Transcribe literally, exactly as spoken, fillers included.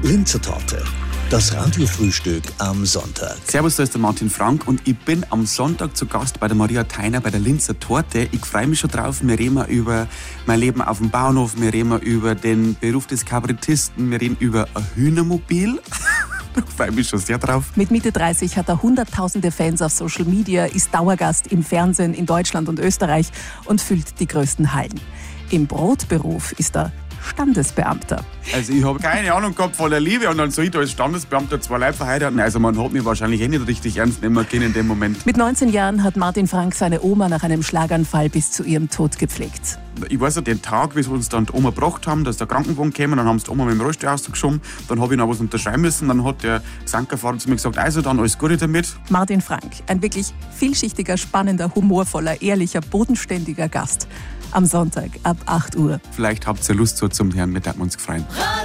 Linzer Torte. Das Radiofrühstück am Sonntag. Servus, da ist der Martin Frank und ich bin am Sonntag zu Gast bei der Maria Theiner bei der Linzer Torte. Ich freue mich schon drauf. Wir reden über mein Leben auf dem Bauernhof, wir reden über den Beruf des Kabarettisten, wir reden über ein Hühnermobil. Da freue ich mich schon sehr drauf. Mit Mitte dreißig hat er hunderttausende Fans auf Social Media, ist Dauergast im Fernsehen in Deutschland und Österreich und füllt die größten Hallen. Im Brotberuf ist er Standesbeamter. Also ich habe keine Ahnung gehabt von der Liebe und dann soll ich da als Standesbeamter zwei Leute verheiraten. Also man hat mich wahrscheinlich eh nicht richtig ernst nehmen können in dem Moment. Mit neunzehn Jahren hat Martin Frank seine Oma nach einem Schlaganfall bis zu ihrem Tod gepflegt. Ich weiß ja, den Tag, wie sie uns dann die Oma gebracht haben, dass der Krankenwagen kam, dann haben sie die Oma mit dem Rollstuhl rausgeschoben, dann habe ich noch was unterschreiben müssen, dann hat der Sankerfahrer zu mir gesagt, also dann alles Gute damit. Martin Frank, ein wirklich vielschichtiger, spannender, humorvoller, ehrlicher, bodenständiger Gast. Am Sonntag ab acht Uhr. Vielleicht habt ihr Lust so zum Hören, wir würden uns freuen.